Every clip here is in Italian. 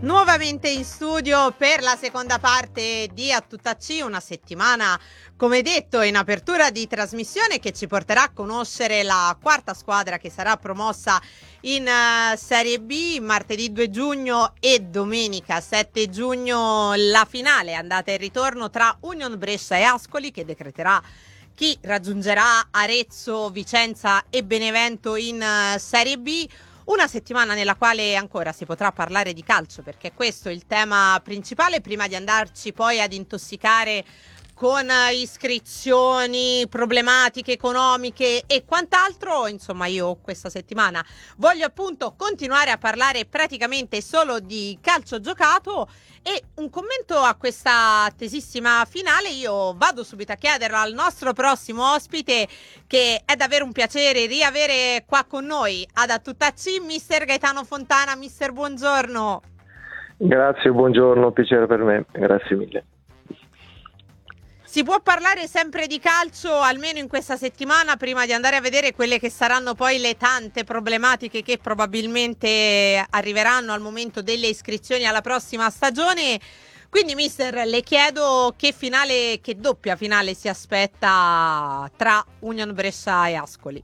Nuovamente in studio per la seconda parte di A Tutta C, una settimana, come detto, in apertura di trasmissione che ci porterà a conoscere la quarta squadra che sarà promossa in Serie B. Martedì 2 giugno e domenica 7 giugno la finale andata e ritorno tra Union Brescia e Ascoli, che decreterà chi raggiungerà Arezzo, Vicenza e Benevento in Serie B. Una settimana nella quale ancora si potrà parlare di calcio, perché questo è il tema principale, prima di andarci poi ad intossicare con iscrizioni, problematiche economiche e quant'altro. Insomma, io questa settimana voglio appunto continuare a parlare praticamente solo di calcio giocato. E un commento a questa attesissima finale io vado subito a chiederlo al nostro prossimo ospite, che è davvero un piacere riavere qua con noi ad A Tutta C, mister Gaetano Fontana. Mister, buongiorno. Grazie, buongiorno, piacere per me, grazie mille. Si può parlare sempre di calcio, almeno in questa settimana, prima di andare a vedere quelle che saranno poi le tante problematiche che probabilmente arriveranno al momento delle iscrizioni alla prossima stagione. Quindi, mister, le chiedo che finale, che doppia finale si aspetta tra Union Brescia e Ascoli.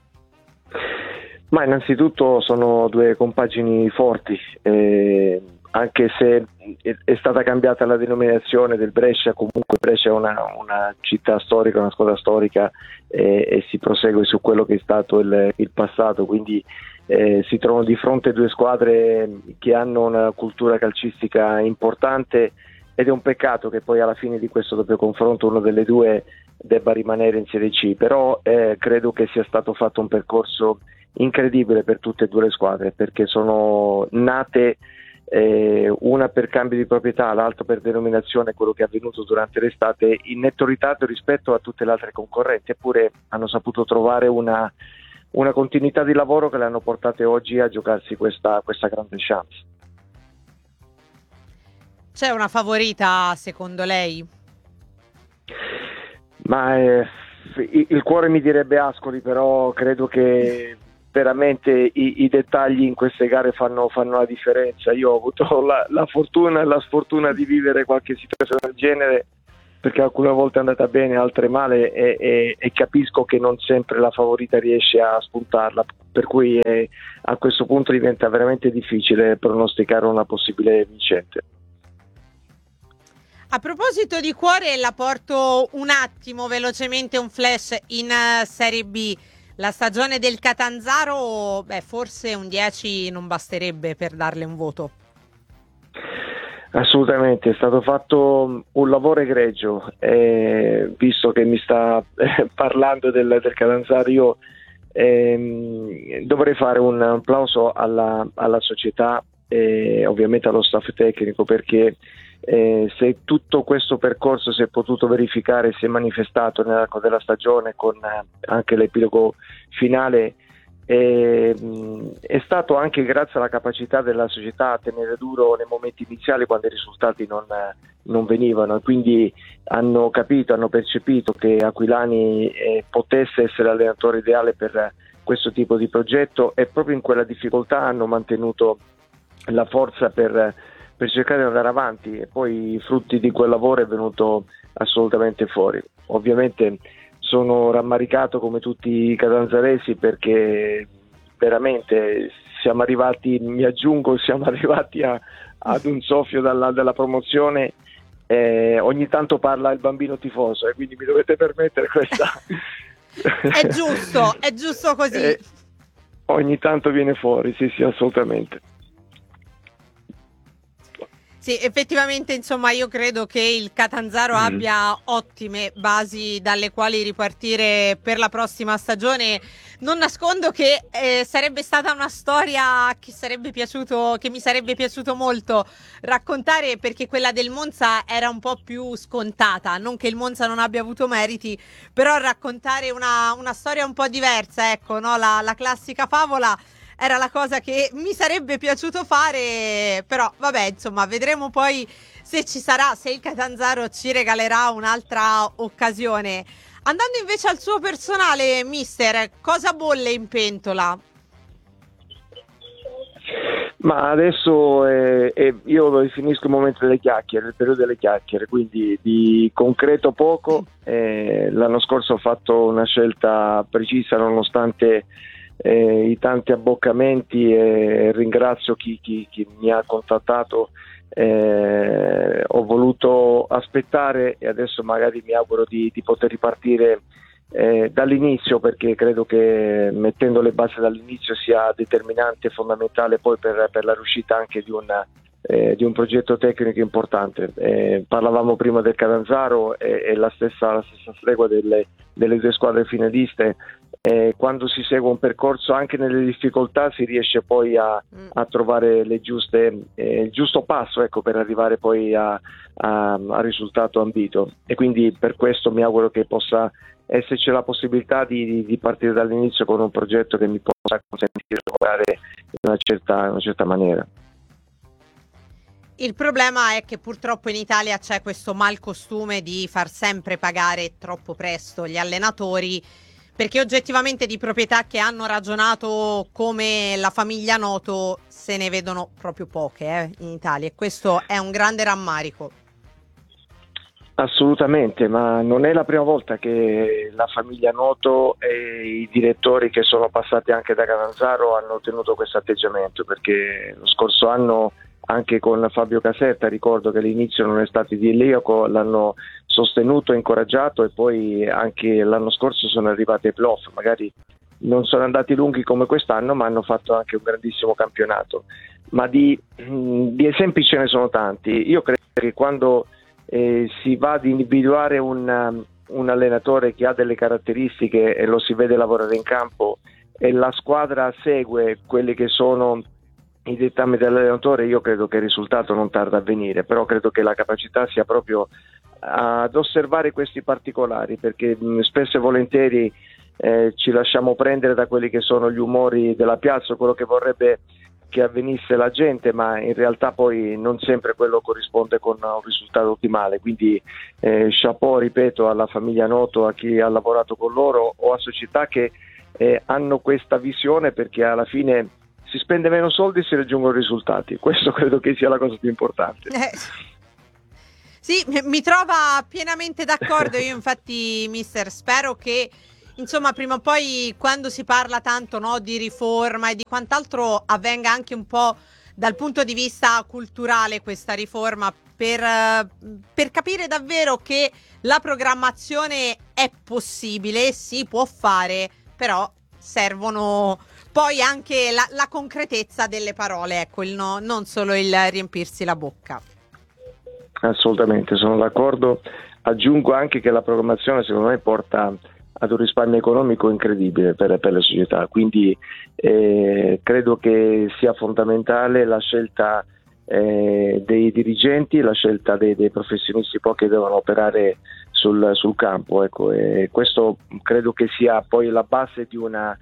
Ma innanzitutto sono due compagini forti, anche se è stata cambiata la denominazione del Brescia, comunque Brescia è una città storica, una squadra storica, e si prosegue su quello che è stato il passato, quindi si trovano di fronte due squadre che hanno una cultura calcistica importante, ed è un peccato che poi alla fine di questo doppio confronto uno delle due debba rimanere in Serie C, però credo che sia stato fatto un percorso incredibile per tutte e due le squadre, perché sono nate una per cambio di proprietà, l'altra per denominazione, quello che è avvenuto durante l'estate, in netto ritardo rispetto a tutte le altre concorrenti, eppure hanno saputo trovare una continuità di lavoro che le hanno portate oggi a giocarsi questa grande chance. C'è una favorita secondo lei? Ma il cuore mi direbbe Ascoli, però credo che veramente i dettagli in queste gare fanno la differenza. Io ho avuto la fortuna e la sfortuna di vivere qualche situazione del genere, perché alcune volte è andata bene, altre male, e capisco che non sempre la favorita riesce a spuntarla, per cui a questo punto diventa veramente difficile pronosticare una possibile vincente. A proposito di cuore, la porto un attimo velocemente un flash in Serie B. La stagione del Catanzaro, forse un 10 non basterebbe per darle un voto. Assolutamente, è stato fatto un lavoro egregio, visto che mi sta parlando del Catanzaro, io dovrei fare un applauso alla società e ovviamente allo staff tecnico, perché se tutto questo percorso si è potuto verificare, si è manifestato nell'arco della stagione con anche l'epilogo finale, è stato anche grazie alla capacità della società a tenere duro nei momenti iniziali quando i risultati non venivano, e quindi hanno capito, hanno percepito che Aquilani potesse essere l'allenatore ideale per questo tipo di progetto, e proprio in quella difficoltà hanno mantenuto la forza per cercare di andare avanti, e poi i frutti di quel lavoro è venuto assolutamente fuori. Ovviamente sono rammaricato come tutti i catanzaresi, perché veramente siamo arrivati, mi aggiungo, siamo arrivati ad un soffio dalla promozione. Ogni tanto parla il bambino tifoso, e quindi mi dovete permettere questa. È giusto così. Ogni tanto viene fuori, sì, assolutamente. Sì, effettivamente, insomma, io credo che il Catanzaro abbia ottime basi dalle quali ripartire per la prossima stagione. Non nascondo che sarebbe stata una storia che mi sarebbe piaciuto molto raccontare, perché quella del Monza era un po' più scontata. Non che il Monza non abbia avuto meriti, però raccontare una storia un po' diversa, ecco, no? La classica favola era la cosa che mi sarebbe piaciuto fare, però vabbè, insomma, vedremo poi se ci sarà, se il Catanzaro ci regalerà un'altra occasione. Andando invece al suo personale, mister, cosa bolle in pentola? Ma adesso io lo definisco il momento delle chiacchiere, il periodo delle chiacchiere, quindi di concreto poco. L'anno scorso ho fatto una scelta precisa nonostante i tanti abboccamenti, e ringrazio chi mi ha contattato. Ho voluto aspettare e adesso magari mi auguro di poter ripartire dall'inizio, perché credo che mettendo le basi dall'inizio sia determinante e fondamentale poi per la riuscita anche di un progetto tecnico importante. Parlavamo prima del Catanzaro e la stessa stregua delle due squadre finaliste. Quando si segue un percorso anche nelle difficoltà si riesce poi a trovare il giusto passo, ecco, per arrivare poi al risultato ambito, e quindi per questo mi auguro che possa esserci la possibilità di partire dall'inizio con un progetto che mi possa consentire di lavorare in una certa maniera. Il problema è che purtroppo in Italia c'è questo malcostume di far sempre pagare troppo presto gli allenatori, perché oggettivamente di proprietà che hanno ragionato come la famiglia Noto se ne vedono proprio poche in Italia, e questo è un grande rammarico. Assolutamente, ma non è la prima volta che la famiglia Noto e i direttori che sono passati anche da Catanzaro hanno tenuto questo atteggiamento, perché lo scorso anno anche con Fabio Caserta ricordo che l'inizio non è stato idilliaco, l'hanno sostenuto, incoraggiato, e poi anche l'anno scorso sono arrivati ai playoff. Magari non sono andati lunghi come quest'anno, ma hanno fatto anche un grandissimo campionato. Ma di esempi ce ne sono tanti. Io credo che quando si va ad individuare un allenatore che ha delle caratteristiche e lo si vede lavorare in campo e la squadra segue quelli che sono i dettami dell'allenatore, io credo che il risultato non tarda a venire, però credo che la capacità sia proprio ad osservare questi particolari, perché spesso e volentieri ci lasciamo prendere da quelli che sono gli umori della piazza, quello che vorrebbe che avvenisse la gente, ma in realtà poi non sempre quello corrisponde con un risultato ottimale. Quindi chapeau, ripeto, alla famiglia Noto, a chi ha lavorato con loro o a società che hanno questa visione, perché alla fine si spende meno soldi e si raggiungono risultati. Questo credo che sia la cosa più importante. Sì, mi trova pienamente d'accordo. Io infatti, mister, spero che insomma prima o poi, quando si parla tanto, no, di riforma e di quant'altro, avvenga anche un po' dal punto di vista culturale questa riforma, per capire davvero che la programmazione è possibile, si può fare, però servono poi anche la concretezza delle parole, ecco, non solo il riempirsi la bocca. Assolutamente, sono d'accordo. Aggiungo anche che la programmazione secondo me porta ad un risparmio economico incredibile per le società, quindi credo che sia fondamentale la scelta dei dirigenti, la scelta dei professionisti poi che devono operare sul campo, ecco, e questo credo che sia poi la base di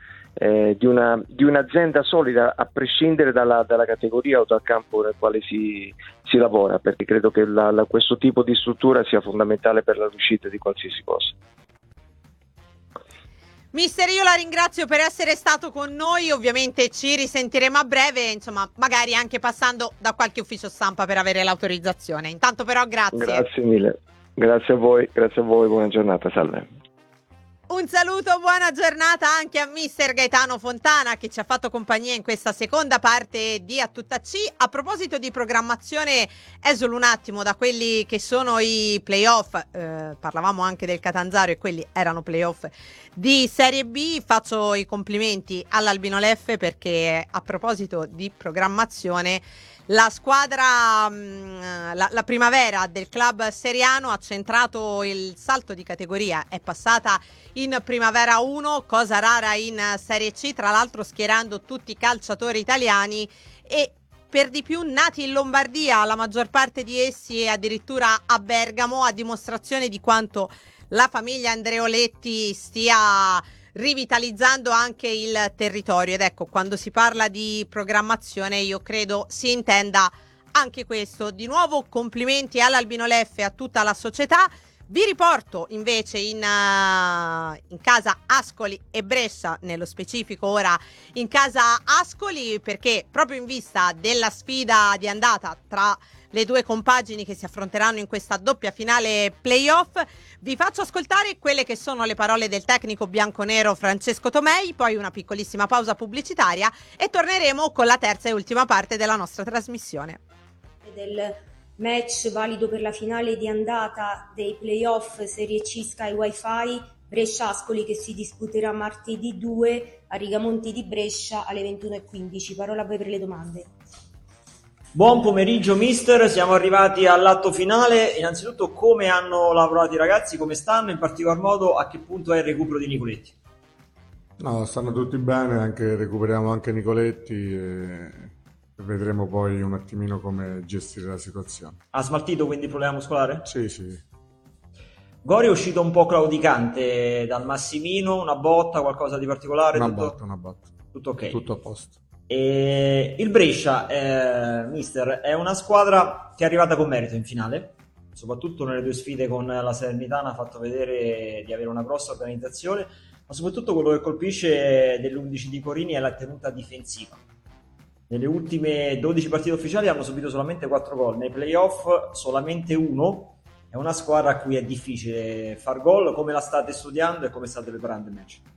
un'azienda solida, a prescindere dalla categoria o dal campo nel quale si lavora, perché credo che questo tipo di struttura sia fondamentale per la riuscita di qualsiasi cosa. Mister, io la ringrazio per essere stato con noi, ovviamente ci risentiremo a breve, insomma magari anche passando da qualche ufficio stampa per avere l'autorizzazione. Intanto però grazie. Grazie mille, grazie a voi, buona giornata, salve. Un saluto, buona giornata anche a mister Gaetano Fontana, che ci ha fatto compagnia in questa seconda parte di A Tutta C. A proposito di programmazione, esolo un attimo da quelli che sono i playoff, parlavamo anche del Catanzaro e quelli erano playoff di Serie B. Faccio i complimenti all'Albino Leffe, perché a proposito di programmazione, la squadra, la primavera del club seriano ha centrato il salto di categoria, è passata in Primavera 1, cosa rara in Serie C, tra l'altro schierando tutti i calciatori italiani e per di più nati in Lombardia, la maggior parte di essi e addirittura a Bergamo, a dimostrazione di quanto la famiglia Andreoletti stia rivitalizzando anche il territorio. Ed ecco, quando si parla di programmazione io credo si intenda anche questo. Di nuovo complimenti all'Albino Leffe e a tutta la società. Vi riporto invece in casa Ascoli e Brescia, nello specifico ora in casa Ascoli, perché proprio in vista della sfida di andata tra le due compagini che si affronteranno in questa doppia finale playoff, vi faccio ascoltare quelle che sono le parole del tecnico bianconero Francesco Tomei, poi una piccolissima pausa pubblicitaria e torneremo con la terza e ultima parte della nostra trasmissione. Del match valido per la finale di andata dei playoff Serie C Sky Wi-Fi Brescia-Ascoli, che si disputerà martedì 2 a Rigamonti di Brescia alle 21:15. Parola a voi per le domande. Buon pomeriggio mister, siamo arrivati all'atto finale. Innanzitutto, come hanno lavorato i ragazzi, come stanno, in particolar modo a che punto è il recupero di Nicoletti? No, stanno tutti bene, recuperiamo anche Nicoletti e vedremo poi un attimino come gestire la situazione. Ha smaltito quindi il problema muscolare? Sì. Gori è uscito un po' claudicante dal Massimino, una botta, qualcosa di particolare? Una botta. Tutto ok? Tutto a posto. E il Brescia, mister, è una squadra che è arrivata con merito in finale, soprattutto nelle due sfide con la Salernitana ha fatto vedere di avere una grossa organizzazione, ma soprattutto quello che colpisce dell'11 di Corini è la tenuta difensiva. Nelle ultime 12 partite ufficiali hanno subito solamente 4 gol, nei playoff solamente 1. È una squadra a cui è difficile far gol. Come la state studiando e come state preparando il match?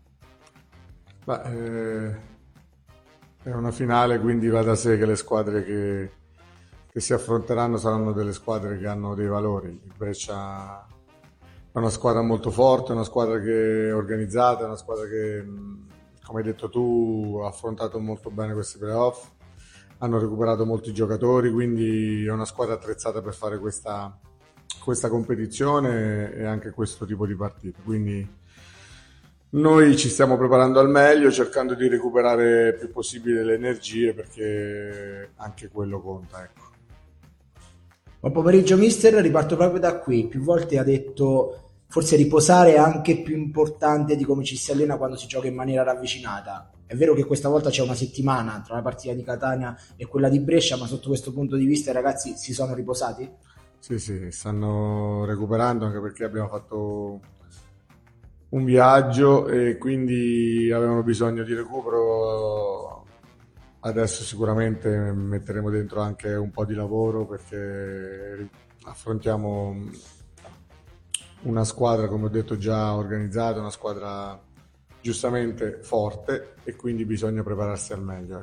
È una finale, quindi va da sé che le squadre che si affronteranno saranno delle squadre che hanno dei valori. Il Brescia è una squadra molto forte, è una squadra che è organizzata, è una squadra che, come hai detto tu, ha affrontato molto bene questi playoff, hanno recuperato molti giocatori, quindi è una squadra attrezzata per fare questa competizione e anche questo tipo di partita. Quindi noi ci stiamo preparando al meglio, cercando di recuperare il più possibile le energie, perché anche quello conta, ecco. Buon pomeriggio mister, riparto proprio da qui. Più volte ha detto forse riposare è anche più importante di come ci si allena quando si gioca in maniera ravvicinata. È vero che questa volta c'è una settimana tra la partita di Catania e quella di Brescia, ma sotto questo punto di vista i ragazzi si sono riposati? Sì, stanno recuperando, anche perché abbiamo fatto un viaggio e quindi avevano bisogno di recupero. Adesso sicuramente metteremo dentro anche un po' di lavoro, perché affrontiamo una squadra, come ho detto, già organizzata, una squadra giustamente forte, e quindi bisogna prepararsi al meglio.